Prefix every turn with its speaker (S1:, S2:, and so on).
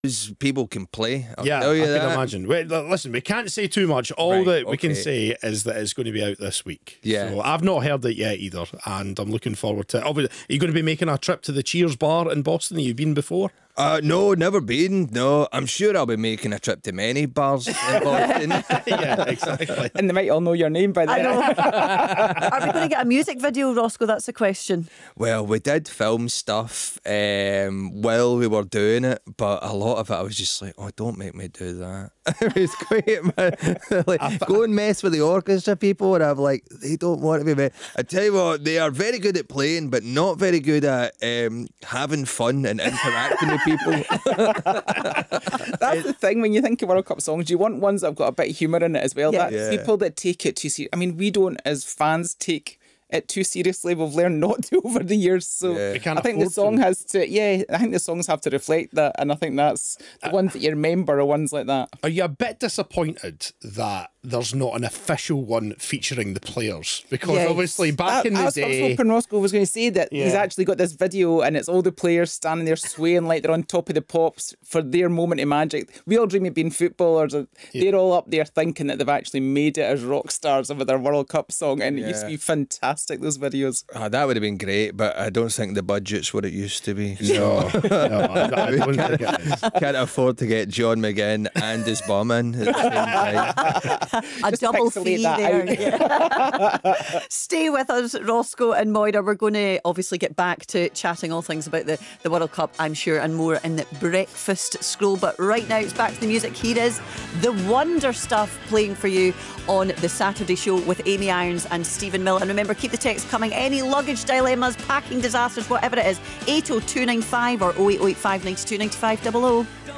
S1: people can play. I'll
S2: Yeah,
S1: tell you
S2: I
S1: that.
S2: can imagine. Wait, listen, we can't say too much. All
S1: Right,
S2: that we can
S1: okay.
S2: say is that it's going to be out this week.
S1: Yeah.
S2: So I've not heard it yet either, and I'm looking forward to it. Obviously, are you going to be making a trip to the Cheers bar in Boston? Have you been before?
S1: No, never been. No, I'm sure I'll be making a trip to many bars in Boston.
S2: Yeah, exactly.
S3: And they might all know your name by
S4: I
S3: then.
S4: know. Are we going to get a music video, Roscoe? That's the question.
S1: Well, we did film stuff while we were doing it, but a lot of it I was just like, oh, don't make me do that. It was quite, man. Like, go and mess with the orchestra people, and I'm like, they don't want to be met. I tell you what, they are very good at playing, but not very good at having fun and interacting with people.
S3: That's the thing, when you think of World Cup songs, you want ones that have got a bit of humour in it as well.
S4: Yeah.
S3: That's
S1: Yeah.
S3: people that take it too seriously. I mean, we don't, as fans, take it too seriously. We've learned not to over the years. So
S1: Yeah.
S2: We can't
S3: I think the
S2: afford
S3: song
S2: to.
S3: has to, I think the songs have to reflect that. And I think that's the ones that you remember are ones like that.
S2: Are you a bit disappointed that there's not an official one featuring the players? Because
S4: Yes.
S2: obviously back in the
S3: I was
S2: day...
S3: hoping Roscoe was going to say that he's
S2: Yeah.
S3: actually got this video and it's all the players standing there swaying like they're on top of the pops for their moment of magic. We all dream of being footballers. They're all up there thinking that they've actually made it as rock stars with their World Cup song, and it used to be fantastic, those videos.
S1: That would have been great, but I don't think the budget's what it used to be.
S2: No, I don't think it is.
S1: Can't afford to get John McGinn and his bum in at the same time.
S4: A double
S3: pixelate
S4: fee
S3: that
S4: there.
S3: out.
S4: Yeah. Stay with us, Roscoe and Moira. We're going to obviously get back to chatting all things about the World Cup, I'm sure, and more in the breakfast scroll. But right now, it's back to the music. Here is The Wonder Stuff playing for you on the Saturday show with Amy Irons and Stephen Mill. And remember, keep the text coming. Any luggage dilemmas, packing disasters, whatever it is, 80295 or 0885 92 95 00.